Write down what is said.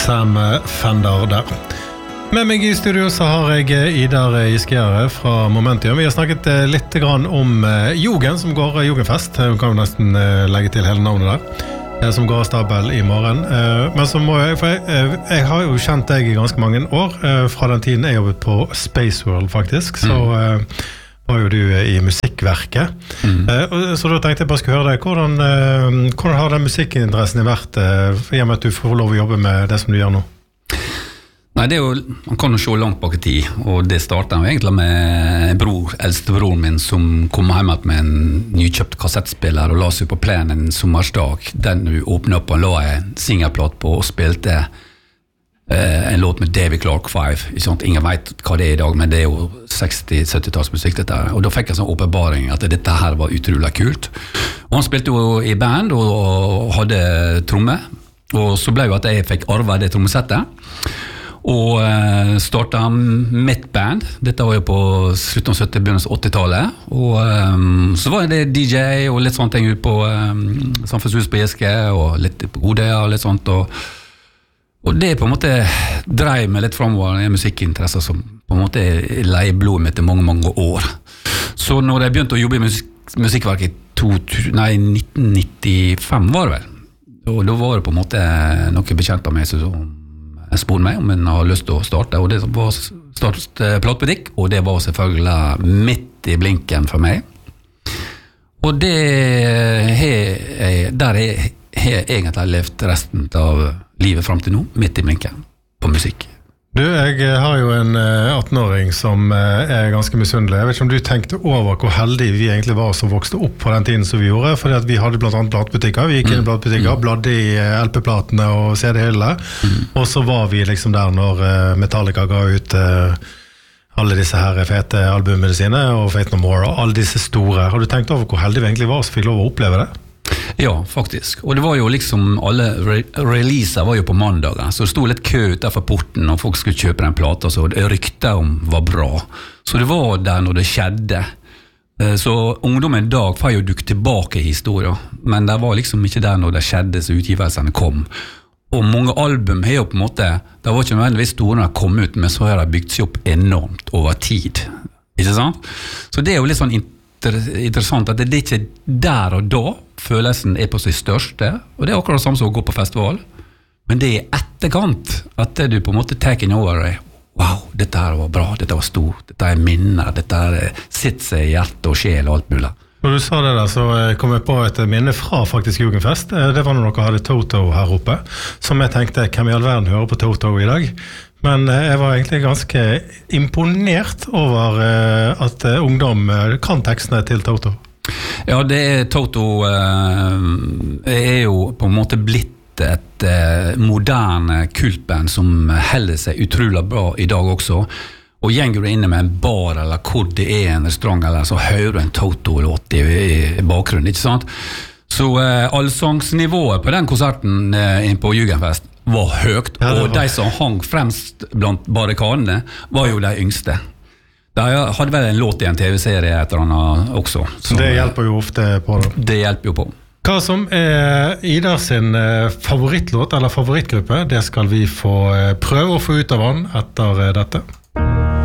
Sam Fender der. Med meg I studio så har jeg Idar Giskjære fra Momentium. Vi har snakket litt grann om Jogen, som går Jogenfest. Vi kan jo nesten legge til hele navnet der. Som går av stabel I morgen. Men så må jeg, for jeg har jo kjent deg I ganske mange år. Fra den tiden jeg jobbet på Space World faktisk, så var jo du I musikkverket. Så da tenkte jeg bare skulle høre deg. Hvordan har den musikkinteressen vært I og med at du får lov å jobbe med det som du gjør nå? Nei, det jo, man kan jo se langt bak I tid, og det startet jo egentlig med eldstebroren min som kom hjem med en nykjøpt kassettspiller og la seg på plenen en sommersdag. Den du åpnet opp og la en singelplate på og spilte en låt med David Clark 5. Ingen vet hva det I dag, men det jo 60-70-tallsmusikk dette her. Og da fikk jeg sånn åpenbaring at dette her var utrolig kult. Og han spilte jo I band og hadde tromme, og så ble jo at jeg fikk arve det trommesettet. Og startet mitt band. Dette var jo på slutten av 70, begynnelsen av 80-tallet. Og så var det DJ og litt sånne ting ut på Samfunnshus på Jeske og litt på Godøya og litt sånt. Og det på en måte drev meg litt fremover I musikkinteresser som på en måte leie blodet mitt I mange, mange år. Så når jeg begynte å jobbe I musikkverket I 1995 var det vel. Og da var det på en måte noe bekjent av meg som spurte meg om jeg har lyst til å starte, og det var startet platebutikk, og det var selvfølgelig midt I blinken for meg. Og det der har jeg egentlig levd resten av livet frem til nå, midt I blinken, på musikk. Du, jeg har jo en 18-åring som ganske misunnelig. Jeg vet ikke om du tenkte over hvor heldige vi egentlig var som vokste opp på den tiden som vi gjorde, fordi at vi hadde blant annet platebutikker. Vi gikk inn I platebutikker, bladde I LP-platene og CD-hyllene, og så var vi liksom der når Metallica ga ut alle disse her fete albumene sine, og Faith No More, og alle disse store. Har du tenkt over hvor heldige vi egentlig var som fikk lov å oppleve det? Ja, faktisk. Og det var jo liksom, alle releaser var jo på mandager, så det stod litt kø utenfor porten når folk skulle kjøpe den plata, så det ryktet om var bra. Så det var der når det skjedde. Så ungdommen I dag får jo dukt tilbake I historien, men det var liksom ikke der når det skjedde, så utgivelsene kom. Og mange album har jo på en måte, det var ikke nødvendigvis store når de kom ut, men så har de bygd seg opp enormt over tid. Ikke sant? Så det er jo litt sånn interessant at det ikke der og da følelsen på sitt største, og det akkurat det samme som å gå på festival, men det etterkant at du på en måte taken over wow, dette her var bra, dette var stort, dette minner, dette sitter seg I hjerte og sjel og alt mulig. Når du sa det der, så kom jeg på et minne fra faktisk Jugendfest. Det var når dere hadde Toto her oppe, som jeg tenkte, hvem I all verden hører på Toto I dag? Men jeg var egentlig ganske imponert over at ungdom kan tekstene til Toto. Ja, Toto jo på en måte blitt et moderne kultband som heller seg utrolig bra I dag også. Og gjenger du inne med en bar eller hvor det en restaurant, eller så hører du en Toto-låt I bakgrunnen, ikke sant? Så allsangsnivået på den konserten inn på Jugendfest var høyt, og de som hang fremst blant barrikadene var jo de yngste. De hadde vel en låt I en TV-serie etter han også. Det hjelper jo ofte på det. Det hjelper jo på. Hva som Idar sin favorittlåt eller favorittgruppe, det skal vi få prøve å få ut av han etter dette.